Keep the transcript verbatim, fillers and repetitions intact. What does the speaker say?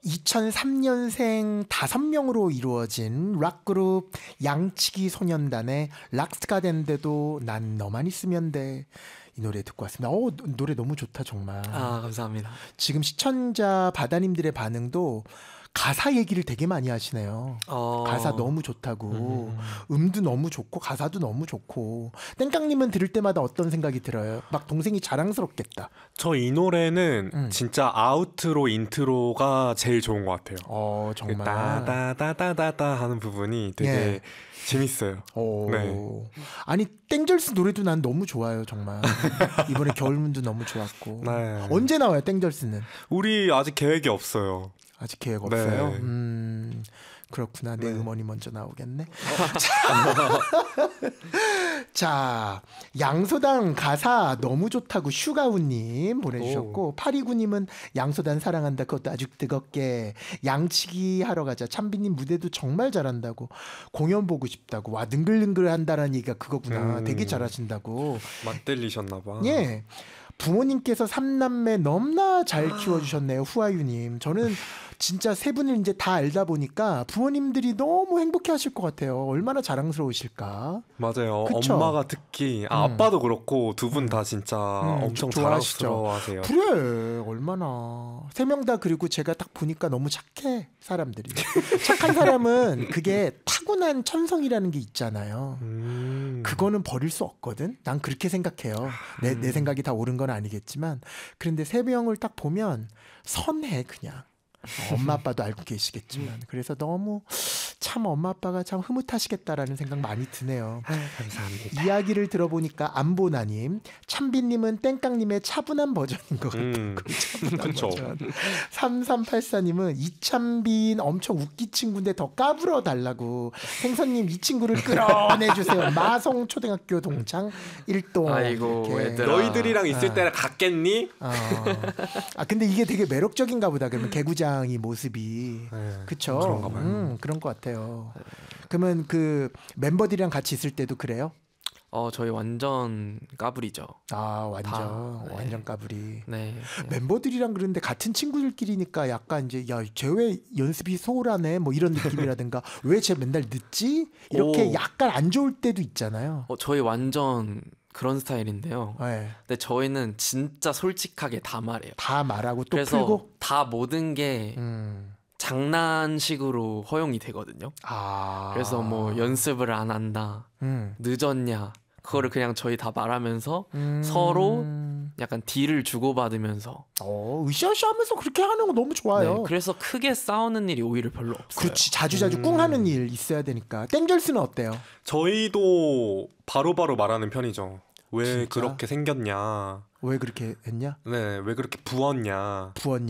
이천삼 년생 다섯 명으로 이루어진 락그룹 양치기 소년단의 락스가 된데도 난 너만 있으면 돼. 이 노래 듣고 왔습니다. 어, 노래 너무 좋다 정말. 아, 감사합니다. 지금 시청자 바다님들의 반응도 가사 얘기를 되게 많이 하시네요. 어... 가사 너무 좋다고. 음. 음도 너무 좋고 가사도 너무 좋고. 땡깡님은 들을 때마다 어떤 생각이 들어요? 막 동생이 자랑스럽겠다. 저 이 노래는 음. 진짜 아우트로 인트로가 제일 좋은 것 같아요. 어, 정말. 그 따다다다다다 하는 부분이 되게 예. 재밌어요. 오. 네. 아니 땡절스 노래도 난 너무 좋아요 정말. 이번에 겨울문도 너무 좋았고. 네. 언제 나와요 땡절스는? 우리 아직 계획이 없어요. 아직 계획 없어요? 네. 음, 그렇구나. 내 네. 음원이 먼저 나오겠네. 자, 양소당 가사 너무 좋다고 슈가우님 보내주셨고, 오. 팔이구님은 양소당 사랑한다. 그것도 아주 뜨겁게. 양치기 하러 가자. 참비님 무대도 정말 잘한다고. 공연 보고 싶다고. 와, 능글능글 한다는 얘기가 그거구나. 음. 되게 잘하신다고. 맞들리셨나봐. 예. 부모님께서 삼남매 너무나 잘 키워주셨네요. 후아유님. 저는 진짜 세 분을 이제 다 알다 보니까 부모님들이 너무 행복해하실 것 같아요. 얼마나 자랑스러우실까. 맞아요. 그쵸? 엄마가 특히 아, 음. 아빠도 그렇고 두 분 다 진짜 음, 엄청 자랑스러워하세요. 그래 얼마나 세 명 다. 그리고 제가 딱 보니까 너무 착해 사람들이. 착한 사람은 그게 타고난 천성이라는 게 있잖아요. 음. 그거는 버릴 수 없거든. 난 그렇게 생각해요. 내, 음. 내 생각이 다 옳은 건 아니겠지만 그런데 세 명을 딱 보면 선해 그냥. 엄마 아빠도 알고 계시겠지만 그래서 너무 참 엄마 아빠가 참 흐뭇하시겠다라는 생각 많이 드네요. 아유, 감사합니다. 이야기를 들어보니까 안보나님, 참비님은 땡깡님의 차분한 버전인 것 같다고. 음, 차분한 그렇죠. 버전. 삼삼팔사님은 이참빈 엄청 웃기 친구인데 더 까불어 달라고. 생선님 이 친구를 끌어내주세요. 마성 초등학교 동창 일동. 아이고 얘들아. 너희들이랑 있을 아. 때랑 같겠니? 어. 아 근데 이게 되게 매력적인가 보다. 그러면 개구장 이 모습이. 네, 그쵸? 그런가 봐요. 음, 그런 것 같아요. 그러면 그 멤버들이랑 같이 있을 때도 그래요? 어 저희 완전 까불이죠. 아 완전 다, 네. 완전 까불이. 네. 멤버들이랑 그런데 같은 친구들끼리니까 약간 이제 야 쟤 왜 연습이 소홀하네 뭐 이런 느낌이라든가 왜 쟤 맨날 늦지 이렇게 오. 약간 안 좋을 때도 있잖아요. 어 저희 완전 그런 스타일인데요. 네. 근데 저희는 진짜 솔직하게 다 말해요. 다 말하고 또 그래서 풀고 다 모든 게 음. 장난식으로 허용이 되거든요. 아. 그래서 뭐 연습을 안 한다, 음. 늦었냐 그거를 그냥 저희 다 말하면서 음. 서로 약간 딜을 주고받으면서 어, 으쌰으쌰하면서 그렇게 하는 거 너무 좋아요. 네, 그래서 크게 싸우는 일이 오히려 별로 없어요. 그렇지. 자주자주 음. 꿍 하는 일 있어야 되니까. 땡절스는 어때요? 저희도 바로바로 말하는 편이죠. 왜 진짜? 그렇게 생겼냐, 왜 그렇게 했냐? 네, 왜 그렇게 부었냐 부었냐